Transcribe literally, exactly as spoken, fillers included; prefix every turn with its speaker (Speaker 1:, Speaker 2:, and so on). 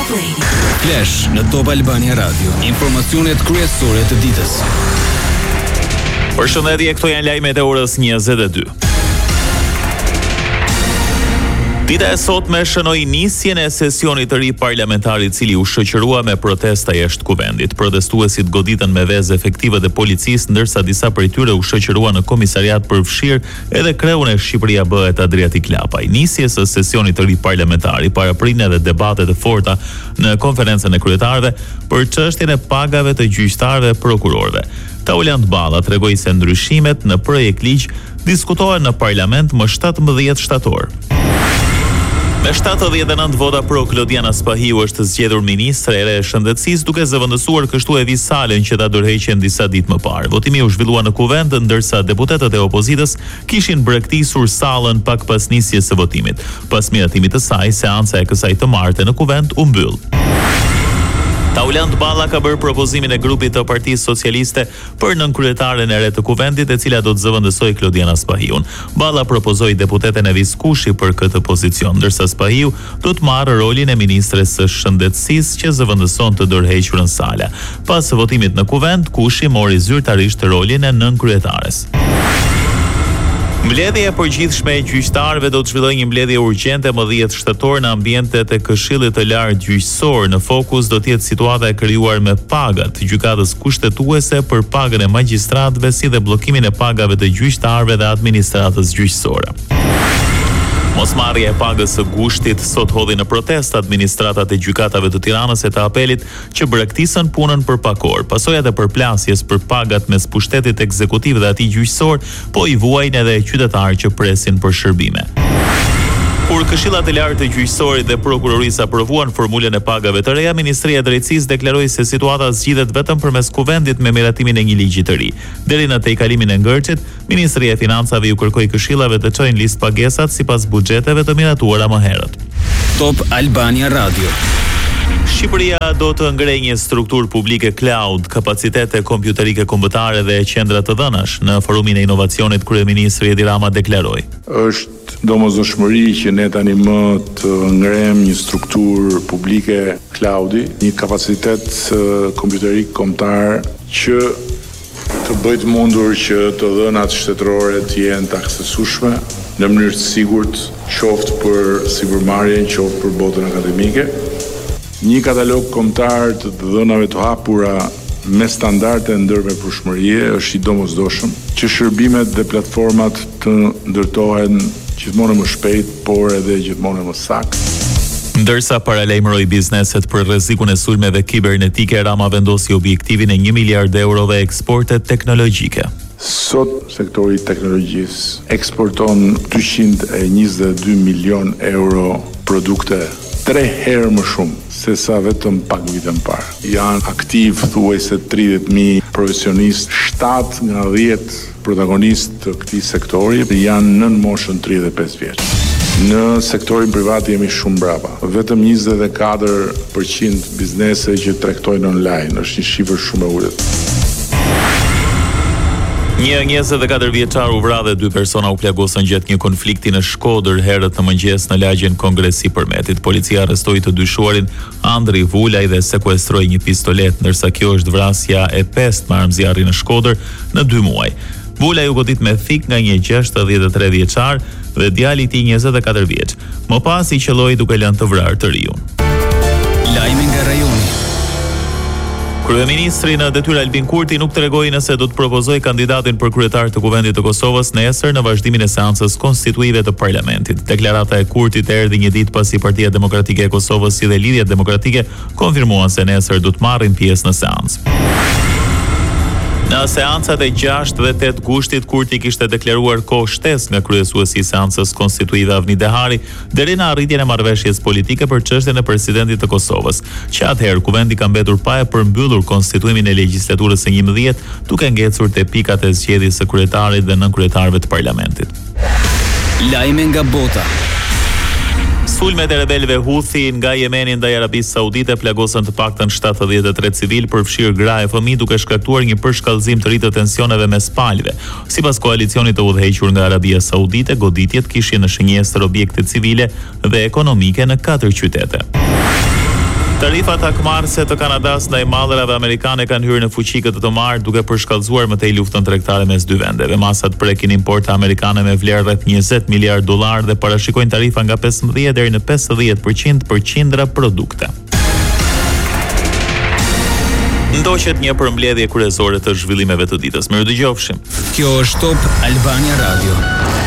Speaker 1: Flash në Top Albania Radio. Informacionet kryesore të ditës.
Speaker 2: Përshëndetje, këto janë lajmet e orës njëzet e dy. Dita e sotme shënoi nisjen e sesionit të ri parlamentar i cili u shoqërua me protesta jashtë kuvendit. Protestuesit goditën me vezë efektive të policisë, ndërsa disa prej tyre u shoqëruan në komisariat për fshirë edhe kreun e Shqipëria bëhet Adriatik Lapaj. Nisjes së sesionit të ri parlamentar i paraprin edhe debate të forta në konferencën e kryetarëve për çështjen e pagave të gjyqtarëve dhe prokurorëve. Taulant Balla tregoi se ndryshimet në projekt ligj diskutohen në parlament më shtatëmbëdhjetë shtator. Me shtatëdhjetë e nëntë vota pro, Klodiana Spahiu është zgjedhur ministre e re e shëndetësisë, duke zëvendësuar kështu Evi Salen që ta dorëheqen disa ditë më parë. Votimi u zhvillua në kuvend, ndërsa deputetët e opozitës kishin bregtisur sallën pak pas nisjes së votimit. Pas miratimit të saj, seanca e kësaj të martë në kuvend u mbyll. Taulant Balla ka bërë propozimin e grupit të Partisë Socialiste për nënkryetaren e re të kuvendit, e cila do të zëvendësojë Klodiana Spahiun. Balla propozoi deputeten Evis Kushi për këtë pozicion, ndërsa Spahiu do të marrë rolin e ministres së shëndetësisë që zëvendëson të dorëhequrën Sala. Pas votimit në kuvend, Kushi mori zyrtarisht rolin e nënkryetares. Mbledhja e përgjithshme e gjyqtarëve do të zhvillojë një mbledhje urgjente më dhjetë shtator në ambientet e Këshillit të Lartë Gjyqësor. Në fokus do të jetë situata e krijuar me pagat gjykatës kushtetuese për pagën e magjistratëve, si dhe bllokimin e pagave të gjyqtarëve dhe administratës gjyqësore. Mosmarrja e pagës së gushtit sot hodhi në protestë administratat e gjykatave të Tiranës e të Apelit që braktisën punën për pak orë. Pasojat e përplasjes për pagat mes pushtetit ekzekutiv dhe atij gjyqësor po i vuajnë edhe qytetarë që presin për shërbime. Kur Këshillat e Lartë të Gjyqësorit dhe Prokurorisë aprovuan formulën e pagave të reja, Ministria e Drejtësisë deklaroi se situata zgjidhet vetëm përmes kuvendit me miratimin e një ligji të ri. Deri në tejkalimin e ngërçit, Ministria e Financave ju kërkoi këshillave të çojnë listë pagesat sipas buxheteve të miratuara më herët.
Speaker 1: Top Albania Radio.
Speaker 2: Shqipëria do të ngrej një strukturë publike cloud, kapacitete kompjuterike kombëtare dhe qendra të dhënash. Në forumin e inovacionit, kryeministri Edi Rama deklaroi:
Speaker 3: Është domosdoshmëri që ne tani më të ngrem një strukturë publike cloudi, një kapacitet kompjuterik kombëtar që të bëjë të mundur që të dhënat shtetërore të jenë të aksesueshme në mënyrë të sigurt, qoftë për sipërmarrjen, qoftë për botën akademike. Një katalog kombëtar të dhënave të hapura me standarde ndërmjetprushmërie është i domosdoshëm, që shërbimet dhe platformat të ndërtohen gjithmonë më shpejt, por edhe gjithmonë më saktë.
Speaker 2: Ndërsa paralajmëroi bizneset për rrezikun e sulmeve kibernetike, Rama vendosi objektivin e një miliard eurove eksporte teknologjike.
Speaker 3: Sot sektori i teknologjisë eksporton dyqind e njëzet e dy milion euro produkte, tre herë më shumë se sa vetëm pak vite më parë. Janë aktiv thuajse tridhjetë mijë profesionistë, shtatë nga dhjetë protagonistë të këtij sektori janë nën moshën tridhjetë e pesë vjeç. Në sektorin privat jemi shumë brapa. Vetëm njëzet e katër përqind biznese që tregtojnë online, është një shifër shumë e ulët.
Speaker 2: Një njëzet e katër vjeçar u vra dhe dy persona u plagosën gjatë një konflikti në Shkodër herët në mëngjes në lagjen Kongresi Përmetit. Policia arrestoi të dyshuarin Andri Vulaj dhe sekuestroi një pistolet, ndërsa kjo është vrasja e pestë me armëzjarri në Shkodër në dy muaj. Vulaj u godit me thik nga një gjashtëdhjetë e tre vjeçar dhe djali i tij njëzet e katër vjeç. Më pas i qelloi duke lënë të vrarë të riun.
Speaker 1: Lajme nga rajoni.
Speaker 2: Kryeministri në detyrë Albin Kurti nuk tregoi nëse do të propozojë kandidatin për kryetar të Kuvendit të Kosovës nesër në vazhdimin e seancës konstituive të parlamentit. Deklarata e Kurtit erdhi një ditë pasi Partia Demokratike e Kosovës si dhe Lidhja Demokratike konfirmuan se nesër do të marrin pjesë në seancë. Në seancat e gjashtë dhe tetë gushtit, Kurti kishte deklaruar kohë shtesë nga kryesuesi i seancës konstituive Avni Dehari deri në arritjen e marrëveshjes politike për çështjen e presidentit të Kosovës, që atëherë Kuvendi ka mbetur pa e përmbyllur konstituimin e legjislaturës së njëmbëdhjetë, duke ngecur te pikat e zgjedhjes së kryetarit dhe nënkryetarëve të parlamentit.
Speaker 1: Lajme nga bota.
Speaker 2: Sulmet e rebelëve Houthi nga Jemeni ndaj Arabisë Saudite plagosën të paktën shtatëdhjetë e tre civil, përfshirë gra e fëmijë, duke shkaktuar një përshkallëzim të ri të tensioneve mes palëve. Sipas koalicionit të udhëhequr nga Arabia Saudite, goditjet kishin në shënjestër objekte civile dhe ekonomike në katër qytete. Tarifat akmarrëse të Kanadas ndaj mallrave amerikane kanë hyrë në fuqi këtë të marrë, duke përshkallëzuar më tej luftën tregtare mes dy vendeve. Masat prekin importe amerikane me vlerë rreth njëzet miliard dollar dhe parashikojnë tarifa nga pesëmbëdhjetë deri në pesëdhjetë përqind për qindra produkte. Ndoqet një përmbledhje kryesore të zhvillimeve të ditës. Mirë dëgjofshim.
Speaker 1: Kjo është Top Albania Radio.